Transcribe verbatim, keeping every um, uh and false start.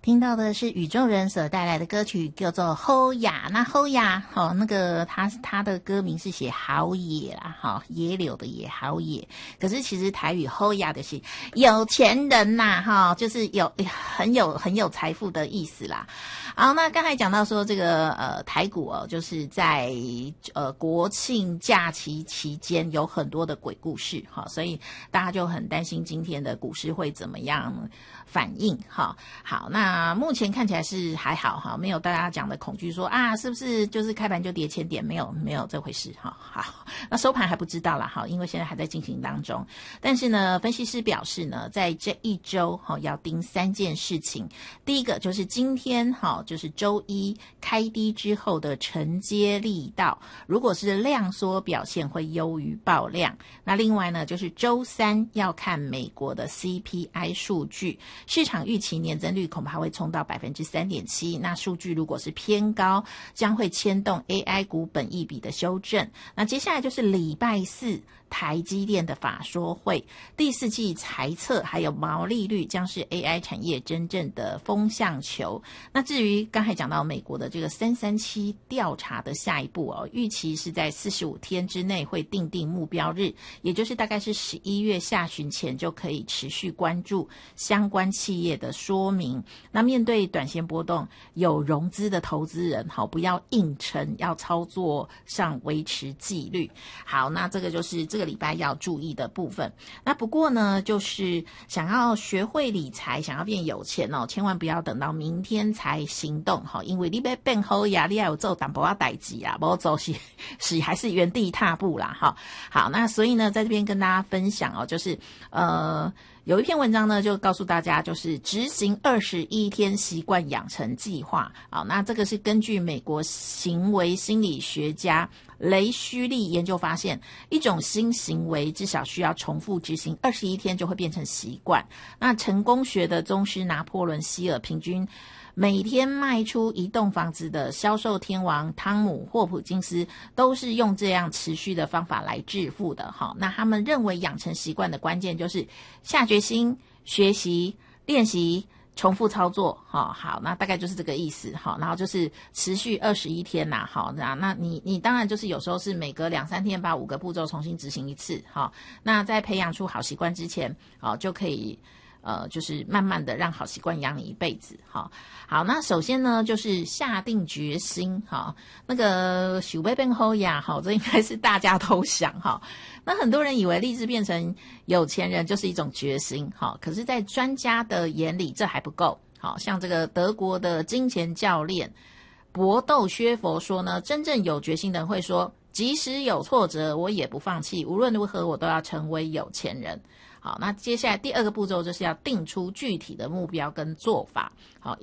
听到的是宇宙人所带来的歌曲，叫做《吼呀》。那吼呀，好、哦，那个他他的歌名是写好野啦，哈、哦，野柳的野，好野。可是其实台语吼呀的是有钱人呐，哈、哦，就是有很有很有财富的意思啦。好，那刚才讲到说这个呃台股哦，就是在呃国庆假期期间有很多的鬼故事哈、哦，所以大家就很担心今天的股市会怎么样反应哈。好，那目前看起来是还好哈，没有大家讲的恐惧说啊是不是就是开盘就跌千点，没有没有这回事哈。好，那收盘还不知道啦哈，因为现在还在进行当中。但是呢，分析师表示呢，在这一周哈要盯三件事情。第一个就是今天哈，就是周一开低之后的承接力道，如果是量缩表现会优于爆量。那另外呢，就是周三要看美国的 C P I 数据，市场预期年增率恐怕会冲到 百分之三点七， 那数据如果是偏高，将会牵动 A I 股本益比的修正。那接下来就是礼拜四台积电的法说会，第四季财测还有毛利率将是 A I 产业真正的风向球。那至于刚才讲到美国的这个三三七调查的下一步哦，预期是在四十五天之内会定定目标日，也就是大概是十一月下旬前就可以持续关注相关企业的说明。那面对短线波动，有融资的投资人好，不要硬撑，要操作上维持纪律。好，那这个就是这个礼拜要注意的部分。那不过呢，就是想要学会理财，想要变有钱哦，千万不要等到明天才行动哈，因为你要变好呀，你要有做淡薄仔代志啊，不做是是还是原地踏步啦哈。好，那所以呢，在这边跟大家分享哦，就是呃。有一篇文章呢，就告诉大家，就是执行二十一天习惯养成计划。好，那这个是根据美国行为心理学家雷虚利研究发现，一种新行为至少需要重复执行二十一天就会变成习惯。那成功学的宗师拿破仑希尔平均每天卖出一栋房子的销售天王汤姆霍普金斯都是用这样持续的方法来致富的哈。那他们认为养成习惯的关键就是下决心、学习、练习、重复操作哈。好，那大概就是这个意思哈。然后就是持续二十一天呐，好，那那你你当然就是有时候是每隔两三天把五个步骤重新执行一次哈。那在培养出好习惯之前，好就可以。呃，就是慢慢的让好习惯养你一辈子，好，好，那首先呢，就是下定决心，哈，那个想要变好呀，好，这应该是大家都想，哈，那很多人以为立志变成有钱人就是一种决心，哈，可是在专家的眼里这还不够，好，像这个德国的金钱教练搏斗薛佛说呢，真正有决心的人会说，即使有挫折我也不放弃，无论如何我都要成为有钱人。好，那接下来第二个步骤就是要定出具体的目标跟做法。好。